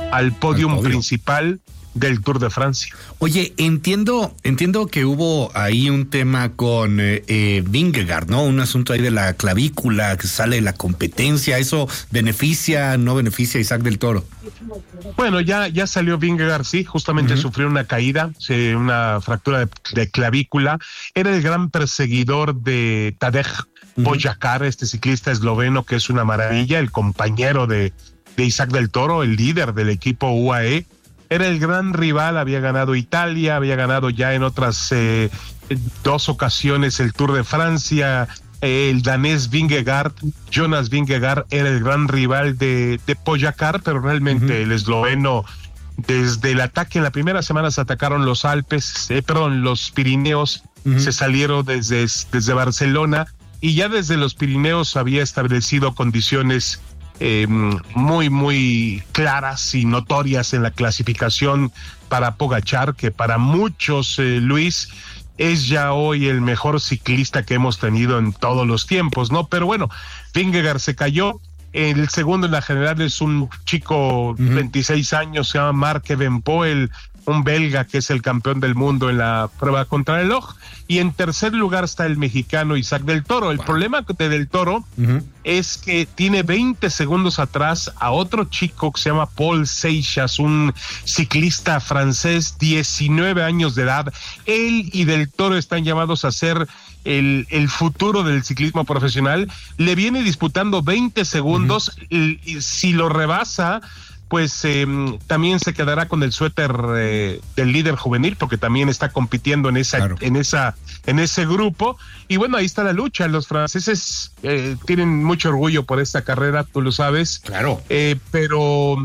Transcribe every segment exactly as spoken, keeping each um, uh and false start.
al podium al podio. principal del Tour de Francia. Oye, entiendo, entiendo que hubo ahí un tema con eh, eh, Vingegaard, ¿no? Un asunto ahí de la clavícula que sale de la competencia. ¿Eso beneficia, no beneficia a Isaac del Toro? Bueno, ya, ya salió Vingegaard, sí, justamente uh-huh. sufrió una caída, sí, una fractura de, de clavícula. Era el gran perseguidor de Tadej uh-huh. Pogačar, este ciclista esloveno que es una maravilla, el compañero de, de Isaac del Toro, el líder del equipo U A E. Era el gran rival, había ganado Italia, había ganado ya en otras eh, dos ocasiones el Tour de Francia. Eh, el danés Vingegaard, Jonas Vingegaard, era el gran rival de, de Pogačar, pero realmente uh-huh. el esloveno, desde el ataque en la primera semana se atacaron los Alpes, eh, perdón, los Pirineos, uh-huh. se salieron desde, desde Barcelona y ya desde los Pirineos había establecido condiciones Eh, muy muy claras y notorias en la clasificación para Pogačar, que para muchos, eh, Luis, es ya hoy el mejor ciclista que hemos tenido en todos los tiempos, ¿no? Pero bueno, Vingegaard se cayó. El segundo en la general es un chico de uh-huh. veintiséis años, se llama Marc Van Poel, un belga que es el campeón del mundo en la prueba contrarreloj. Y en tercer lugar está el mexicano Isaac del Toro. El wow. problema de Del Toro uh-huh. es que tiene veinte segundos atrás a otro chico que se llama Paul Seixas, un ciclista francés, diecinueve años de edad. Él y Del Toro están llamados a ser el, el futuro del ciclismo profesional. Le viene disputando veinte segundos uh-huh. y, y si lo rebasa, pues eh, también se quedará con el suéter eh, del líder juvenil, porque también está compitiendo en esa, claro. en esa, en ese grupo. Y bueno, ahí está la lucha. Los franceses eh, tienen mucho orgullo por esta carrera, tú lo sabes. Claro. Eh, pero,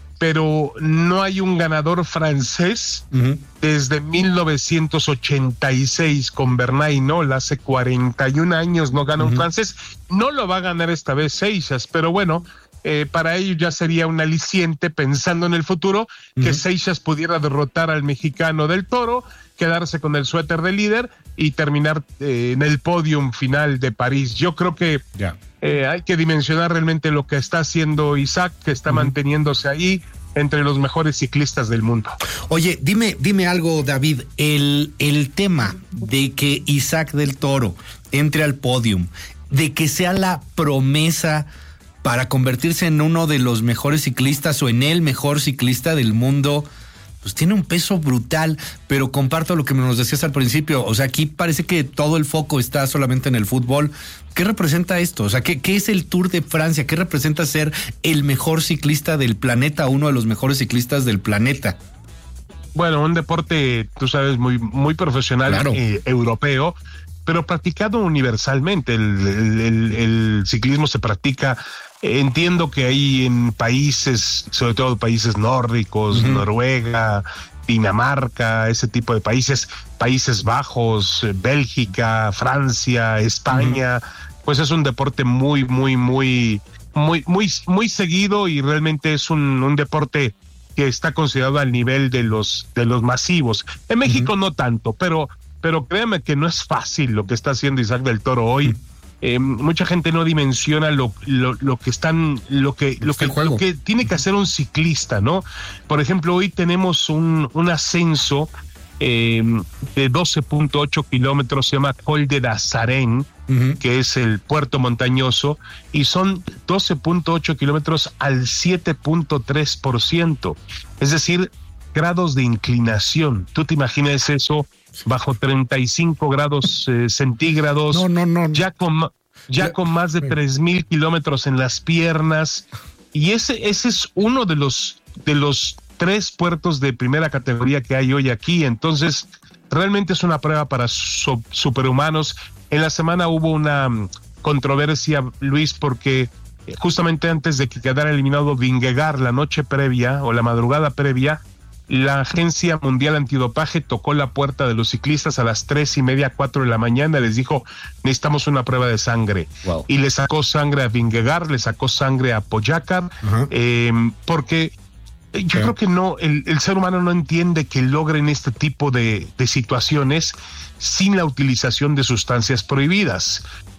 pero no hay un ganador francés uh-huh. desde mil novecientos ochenta y seis con Bernat Hinault. Hace cuarenta y un años no gana uh-huh. un francés. No lo va a ganar esta vez Seixas, pero bueno. Eh, para ello ya sería un aliciente, pensando en el futuro, que uh-huh. Seixas pudiera derrotar al mexicano Del Toro, quedarse con el suéter de líder y terminar eh, en el podium final de París. Yo creo que yeah. eh, hay que dimensionar realmente lo que está haciendo Isaac, que está uh-huh. manteniéndose ahí entre los mejores ciclistas del mundo. Oye, dime, dime algo, David, el, el tema de que Isaac Del Toro entre al podium, de que sea la promesa para convertirse en uno de los mejores ciclistas o en el mejor ciclista del mundo, pues tiene un peso brutal, pero comparto lo que nos decías al principio, o sea, aquí parece que todo el foco está solamente en el fútbol. ¿Qué representa esto? O sea, ¿qué, qué es el Tour de Francia? ¿Qué representa ser el mejor ciclista del planeta, uno de los mejores ciclistas del planeta? Bueno, un deporte, tú sabes, muy, muy profesional, claro. eh, europeo, pero practicado universalmente. El, el, el, el ciclismo se practica, entiendo que hay en países, sobre todo países nórdicos, uh-huh. Noruega, Dinamarca, ese tipo de países, Países Bajos, Bélgica, Francia, España, uh-huh. pues es un deporte muy, muy, muy, muy, muy, muy seguido y realmente es un, un deporte que está considerado al nivel de los, de los masivos. En México uh-huh. no tanto, pero Pero créeme que no es fácil lo que está haciendo Isaac del Toro hoy. Eh, mucha gente no dimensiona lo, lo, lo que están, lo que, lo que, lo que tiene que hacer un ciclista, ¿no? Por ejemplo, hoy tenemos un, un ascenso eh, de doce punto ocho kilómetros, se llama Col de Dazarén, uh-huh. que es el puerto montañoso, y son doce punto ocho kilómetros al siete punto tres por ciento. Es decir, grados de inclinación. ¿Tú te imaginas eso? Bajo treinta y cinco grados eh, centígrados, no, no, no. ya con ya con más de tres mil kilómetros en las piernas, y ese ese es uno de los de los tres puertos de primera categoría que hay hoy aquí. Entonces realmente es una prueba para so, superhumanos. En la semana hubo una controversia, Luis, porque justamente antes de que quedara eliminado Vingegaard, la noche previa o la madrugada previa, la Agencia Mundial Antidopaje tocó la puerta de los ciclistas a las tres y media, cuatro de la mañana. Les dijo, necesitamos una prueba de sangre. Wow. Y le sacó sangre a Vingegaard, le sacó sangre a Pogačar, uh-huh. eh, porque yo yeah. creo que no, el, el ser humano no entiende que logren este tipo de, de situaciones sin la utilización de sustancias prohibidas.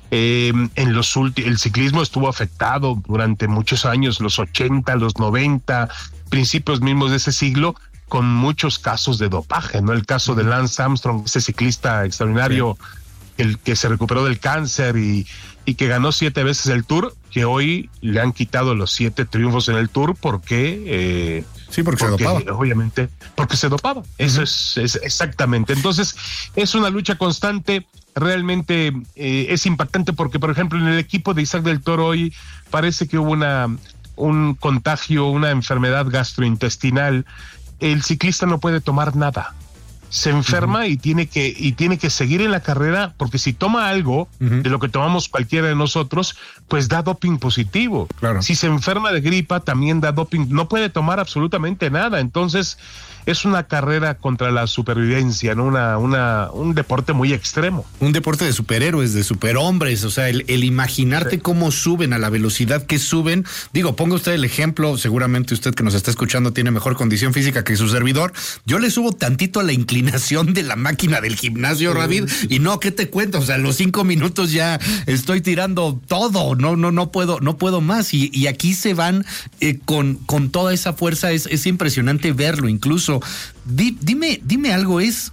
Eh, en los últimos, el ciclismo estuvo afectado durante muchos años, los ochenta, los noventa, principios mismos de ese siglo, con muchos casos de dopaje, ¿no? El caso de Lance Armstrong, ese ciclista extraordinario, sí, el que se recuperó del cáncer y, y que ganó siete veces el Tour, que hoy le han quitado los siete triunfos en el Tour porque... Eh, sí, porque, porque se dopaba. Obviamente, porque se dopaba. Eso uh-huh. es, es exactamente. Entonces, es una lucha constante. Realmente eh, es impactante porque, por ejemplo, en el equipo de Isaac del Toro hoy parece que hubo una un contagio, una enfermedad gastrointestinal. El ciclista no puede tomar nada. Se enferma uh-huh. y tiene que y tiene que seguir en la carrera, porque si toma algo uh-huh. de lo que tomamos cualquiera de nosotros, pues da doping positivo. Claro. Si se enferma de gripa, también da doping. No puede tomar absolutamente nada. Entonces, es una carrera contra la supervivencia, ¿no? Una, una, un deporte muy extremo. Un deporte de superhéroes, de superhombres. O sea, el, el imaginarte sí. cómo suben a la velocidad que suben. Digo, ponga usted el ejemplo, seguramente usted que nos está escuchando tiene mejor condición física que su servidor. Yo le subo tantito a la inclinación de la máquina del gimnasio, sí. David, y no, ¿qué te cuento? O sea, a los cinco minutos ya estoy tirando todo. No, no, no puedo, no puedo más. Y, y aquí se van eh, con, con toda esa fuerza. Es, es impresionante verlo, incluso. Di, dime, dime algo, es,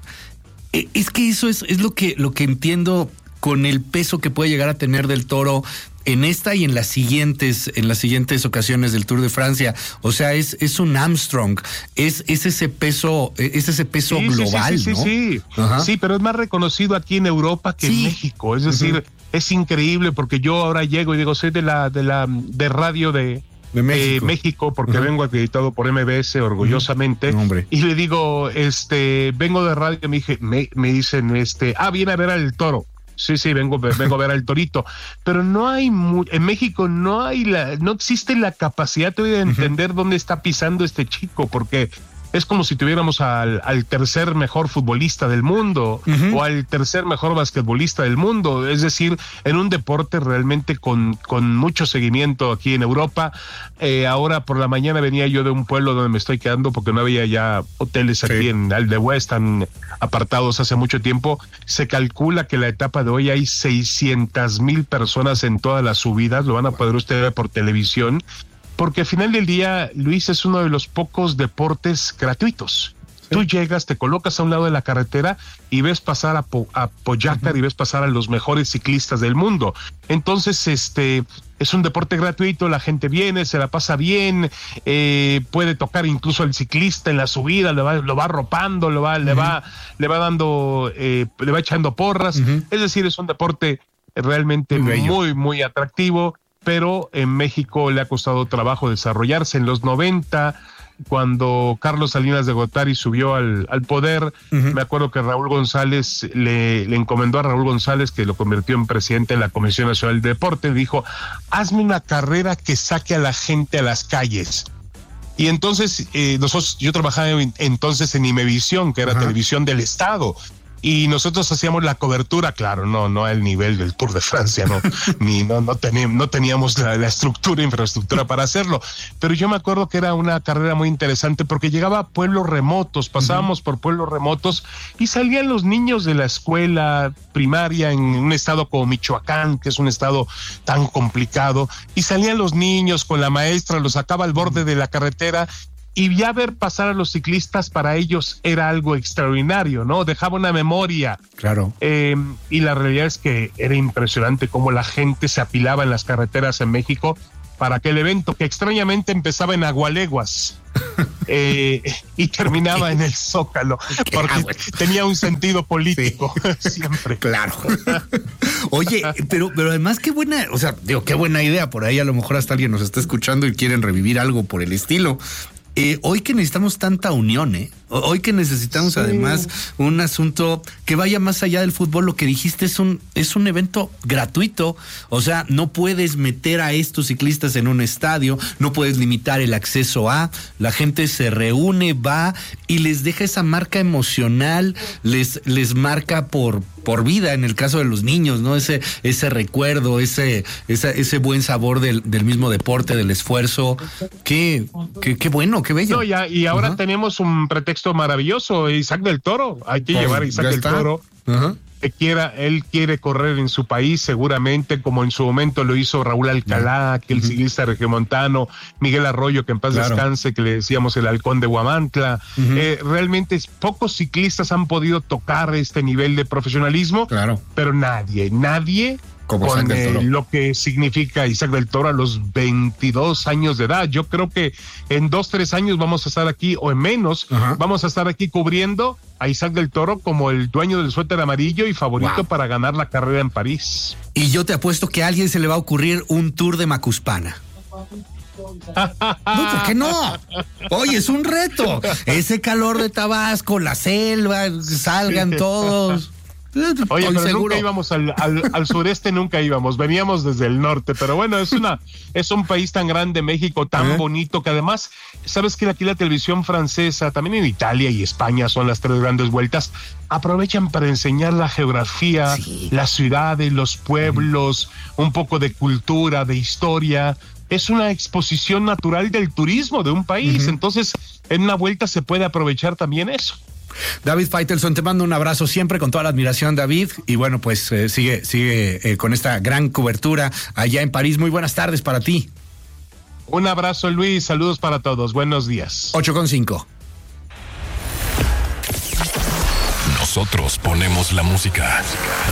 es que eso es, es lo que, lo que entiendo con el peso que puede llegar a tener del Toro en esta y en las siguientes, en las siguientes ocasiones del Tour de Francia. O sea, es, es un Armstrong, es, es ese peso, es ese peso sí, global, sí, sí, ¿no? Sí, sí, Ajá. sí, pero es más reconocido aquí en Europa que sí. en México. Es decir, uh-huh. es increíble porque yo ahora llego y digo, soy de la, de la, de radio de De México. Eh, México, porque uh-huh. vengo acreditado por M B S orgullosamente, uh-huh. y le digo, este, vengo de radio, me, dije, me, me dicen, este, ah, viene a ver al Toro. Sí, sí, vengo, vengo a ver al Torito, pero no hay, mu- en México no hay la, no existe la capacidad de entender uh-huh. dónde está pisando este chico, porque es como si tuviéramos al, al tercer mejor futbolista del mundo uh-huh. o al tercer mejor basquetbolista del mundo. Es decir, en un deporte realmente con, con mucho seguimiento aquí en Europa. Eh, ahora por la mañana venía yo de un pueblo donde me estoy quedando porque no había ya hoteles aquí sí. en Aldehue, están apartados hace mucho tiempo. Se calcula que la etapa de hoy hay seiscientas mil personas en todas las subidas. Lo van a poder usted ver por televisión. Porque al final del día, Luis, es uno de los pocos deportes gratuitos. Sí. Tú llegas, te colocas a un lado de la carretera y ves pasar a, po- a Pogačar uh-huh. y ves pasar a los mejores ciclistas del mundo. Entonces, este es un deporte gratuito, la gente viene, se la pasa bien, eh, puede tocar incluso al ciclista en la subida, le va, lo va arropando, lo va, uh-huh. le va, le va dando, eh, le va echando porras. Uh-huh. Es decir, es un deporte realmente muy, muy, muy atractivo. Pero en México le ha costado trabajo desarrollarse. En los noventa, cuando Carlos Salinas de Gortari subió al, al poder, uh-huh. me acuerdo que Raúl González le, le encomendó a Raúl González, que lo convirtió en presidente de la Comisión Nacional de Deporte, le dijo, hazme una carrera que saque a la gente a las calles. Y entonces, eh, nosotros, yo trabajaba en, entonces en Imevisión, que era uh-huh. televisión del Estado. Y nosotros hacíamos la cobertura, claro, no, no al nivel del Tour de Francia, no, ni no, no teníamos, no teníamos la, la estructura, infraestructura para hacerlo. Pero yo me acuerdo que era una carrera muy interesante porque llegaba a pueblos remotos, pasábamos uh-huh. por pueblos remotos y salían los niños de la escuela primaria en un estado como Michoacán, que es un estado tan complicado, y salían los niños con la maestra, los sacaba al borde de la carretera. Y ya ver pasar a los ciclistas para ellos era algo extraordinario, ¿no? Dejaba una memoria. Claro. Eh, y la realidad es que era impresionante cómo la gente se apilaba en las carreteras en México para aquel evento, que extrañamente empezaba en Agualeguas eh, y terminaba en el Zócalo, porque ah, bueno. tenía un sentido político sí. siempre. Claro. Oye, pero, pero además qué buena, o sea, digo, qué buena idea. Por ahí a lo mejor hasta alguien nos está escuchando y quieren revivir algo por el estilo. Eh, hoy que necesitamos tanta unión, ¿eh? Hoy que necesitamos sí. además un asunto que vaya más allá del fútbol, lo que dijiste es un, es un evento gratuito. O sea, no puedes meter a estos ciclistas en un estadio, no puedes limitar el acceso a, la gente se reúne, va y les deja esa marca emocional, les, les marca por, por vida, en el caso de los niños, ¿no? Ese, ese recuerdo, ese, ese, ese buen sabor del, del mismo deporte, del esfuerzo. Qué, qué, qué bueno, qué bello. No, ya, y ahora uh-huh. tenemos un pretexto maravilloso, Isaac del Toro. Hay que oh, llevar a Isaac del Toro. Uh-huh. que quiera, él quiere correr en su país, seguramente, como en su momento lo hizo Raúl Alcalá, que el uh-huh. ciclista regiomontano, Miguel Arroyo, que en paz claro. descanse, que le decíamos el halcón de Huamantla. Uh-huh. Eh, realmente pocos ciclistas han podido tocar este nivel de profesionalismo, claro. pero nadie, nadie Como con eh, lo que significa Isaac del Toro a los veintidós años de edad. Yo creo que en dos, tres años vamos a estar aquí, o en menos, uh-huh. vamos a estar aquí cubriendo a Isaac del Toro como el dueño del suéter amarillo y favorito wow. para ganar la carrera en París. Y yo te apuesto que a alguien se le va a ocurrir un tour de Macuspana. No, ¿por qué no? Oye, es un reto. Ese calor de Tabasco, la selva, salgan todos. Oye, pero seguro. nunca íbamos al, al, al sureste, nunca íbamos, veníamos desde el norte, pero bueno, es una, es un país tan grande, México, tan ¿Eh? bonito, que además, sabes que aquí la televisión francesa, también en Italia y España son las tres grandes vueltas, aprovechan para enseñar la geografía, sí. las ciudades, los pueblos, uh-huh. un poco de cultura, de historia. Es una exposición natural del turismo de un país, uh-huh. entonces en una vuelta se puede aprovechar también eso. David Faitelson, te mando un abrazo siempre con toda la admiración, David, y bueno, pues eh, sigue, sigue eh, con esta gran cobertura allá en París. Muy buenas tardes para ti. Un abrazo, Luis, saludos para todos, buenos días. ocho con cinco. Nosotros ponemos la música.